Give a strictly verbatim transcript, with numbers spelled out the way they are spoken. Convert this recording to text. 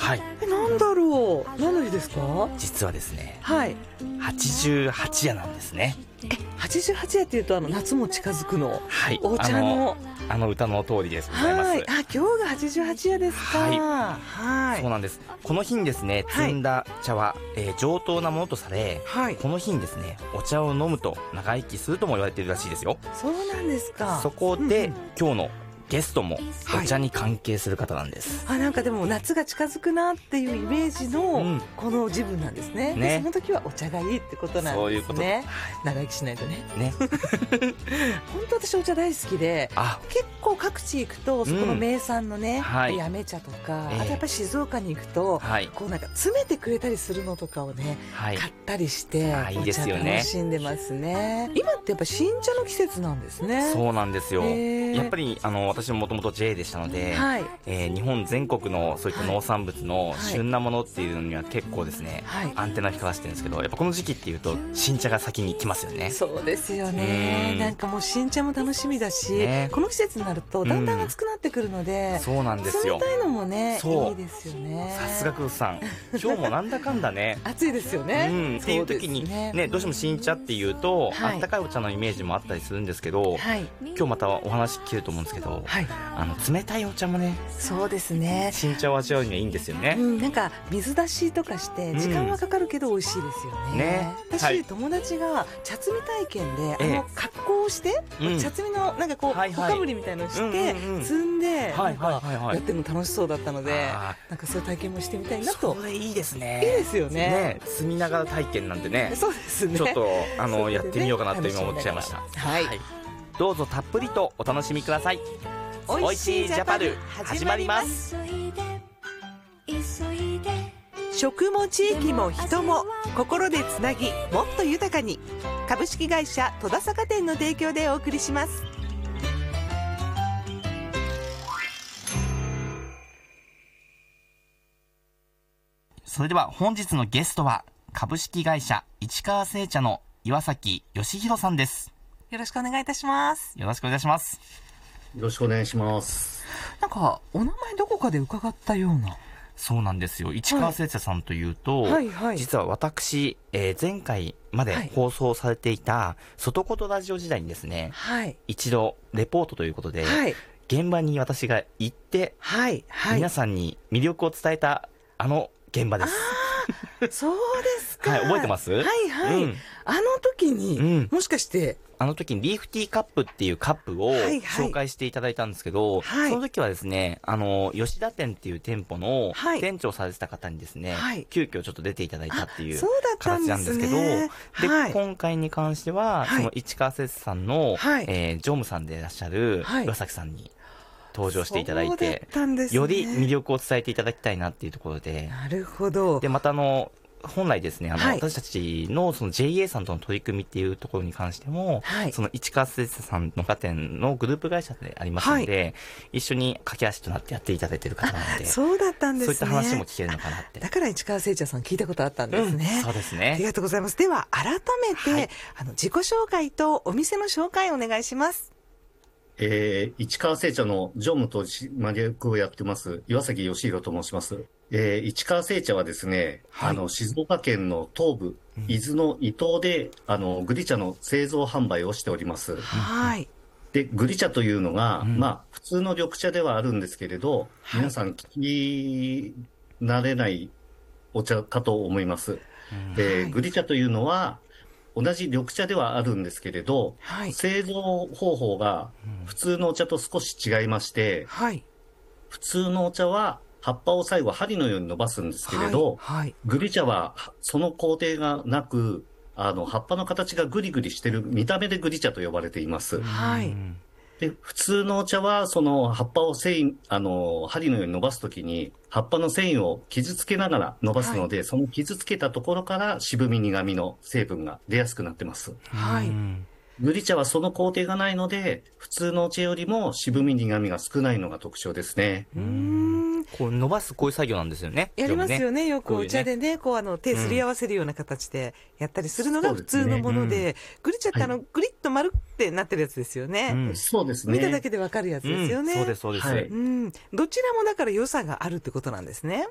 はい。 え、なんだろう、何の日ですか？ 実はですね、 はい。 はちじゅうはち夜なんですね。 え、はちじゅうはち夜っていうとあの夏も近づくの、 はい。 お茶のあの歌の通りですございます。 はい。あ、今日がはちじゅうはち夜ですか。 はいはい。 そうなんです。この日にですね、摘んだ茶は、えー上等なものとされ、 はい。 この日にですね、お茶を飲むと長生きするとも言われているらしいですよ。 そうなんですか。 そこで、 うんうん今日のゲストもはいお茶に関係する方なんです。 あ、なんかでも夏が近づくなっていうイメージうのんこの自分なんですね。 ねでその時はお茶がいいってことなんですね。 そういうことで長生きしないとね。 ね。 本当私お茶大好きで、 あ、 結構各地行くとそこの名産のね、 はい八女茶とか、 ええあとやっぱり静岡に行くと、 はいこうなんか詰めてくれたりするのとかをね、 はい。 買ったりしてあいいお茶ですよね楽しんでますね。今ってやっぱ新茶の季節なんですね。 そうなんですよ。 へーやっぱりあの私ももともと ジェイ でしたので、 はいえー日本全国のそういった農産物のはい旬なものっていうのには結構ですね、 はいアンテナ光らしてるんですけど、やっぱこの時期っていうと新茶が先に来ますよね。 そうですよねう。んなんかもう新茶も楽しみだし、 ねこの季節になるとだんだん暑くなってくるので、 そうなんですよ冷。たいのもねそういいですよね。 さすがクーさん、今日もなんだかんだね。 暑いですよね。 うん、っていう時にそうですねねどうしても新茶っていうと、 はいあったかいお茶のイメージもあったりするんですけど、 はい今日またお話聞けると思うんですけど、 はい、 あの冷たいお茶もねそうですね。 新茶を味わうにはいいんですよね。 うん、なんか水出しとかして時間はかかるけど美味しいですよね。 ね私、 はい友達が茶摘み体験で、 ええあの格好をして、 うん茶摘みのなんかこう、 はいはいおかぶりみたいのをして、 うんうんうん摘んで、 はいはいなんかはいはいやってるの楽しそうだったので、 あなんかそういう体験もしてみたいなと。 それいいですね。 いいですよね。 ね住みながら体験なんてね、 そうですね。 ちょっとあの、 それでねやってみようかなと今思っちゃいました。 はいどうぞたっぷりとお楽しみください。 おいしいジャパル始まります。食も地域も人も心でつなぎもっと豊かに、株式会社戸田坂店の提供でお送りします。 それでは本日のゲストは株式会社市川製茶の岩崎義弘さんです。 よろしくお願いいたします。 よろしくお願いします。 よろしくお願いします。 なんかお名前どこかで伺ったような。 そうなんですよ。市川製茶さんというと、 はいはい、 実は私、えー前回まで放送されていた外言ラジオ時代にですね、 はい、 一度レポートということで、 はい、 現場に私が行って、 はいはい、 皆さんに魅力を伝えたあの現場です。 そうですか。 はい、覚えてます？ はいはい、 うんあの時に、 うん、 もしかしてあの時にリーフティーカップっていうカップをはいはい紹介していただいたんですけど、 はい、 その時はですね、あの吉田店っていう店舗のはい店長されてた方にですね、 はい、 急遽ちょっと出ていただいたっていうそうだったん形なんですけど、 ね、 で、 はい、 今回に関しては、 はい、 その市川節さんの、 はい、 えー、常務さんでいらっしゃる岩崎さんに登場していただいて、 そうだったんですね、 より魅力を伝えていただきたいなっていうところで、 なるほど。 でまたあの本来ですね、あの、 はい、 私たちのその ジェイエー さんとの取り組みっていうところに関しても、 はい、 その市川製茶さんの家店のグループ会社でありますので、はい、一緒に駆け足となってやっていただいている方なので、 そうだったんですね。 そういった話も聞けるのかなって。 だから市川製茶さん聞いたことあったんですね。 うん、そうですね。 ありがとうございます。では改めて、はい、あの自己紹介とお店の紹介をお願いします。 えー、市川製茶の常務取締役をやってます岩崎義弘と申します。えー、市川製茶はですね、はい、あの静岡県の東部、うん、伊豆の伊東であのグリ茶の製造販売をしております。 はい。 でグリ茶というのが、 うん、まあ普通の緑茶ではあるんですけれど、はい、皆さん聞き慣れないお茶かと思います。うん、えーはい、グリ茶というのは同じ緑茶ではあるんですけれど、はい、製造方法が普通のお茶と少し違いまして、はい、普通のお茶は葉っぱを最後針のように伸ばすんですけれど、はいはい、グリ茶はその工程がなく、あの葉っぱの形がグリグリしてる見た目でグリ茶と呼ばれています。 はい、 で普通のお茶はその葉っぱを繊維あの針のように伸ばすときに葉っぱの繊維を傷つけながら伸ばすので、はい、その傷つけたところから渋み苦みの成分が出やすくなってます。 はい、 グリ茶はその工程がないので普通のお茶よりも渋み苦みが少ないのが特徴ですね。 うーんこう伸ばすこういう作業なんですよね。 やりますよね。よくお茶でね、こうあの手すり合わせるような形でやったりするのが普通のもので、うん、グリ茶ってあの、はい、グリッと丸ってなってるやつですよね。 うん、そうですね。 見ただけでわかるやつですよね。 うん、そうですそうです、はい、 うん。どちらもだから良さがあるってことなんですね。